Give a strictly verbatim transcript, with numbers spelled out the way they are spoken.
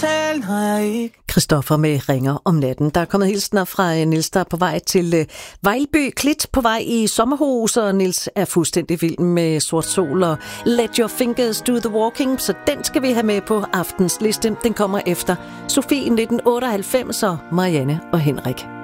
Christoffer med Ringer om natten. Der er kommet hilsner fra Niels, der er på vej til Vejlby Klit, på vej i sommerhus, og Niels er fuldstændig vild med Sort Sol og Let Your Fingers Do The Walking, så den skal vi have med på aftens liste. Den kommer efter Sofie nitten otteoghalvfems og Marianne og Henrik.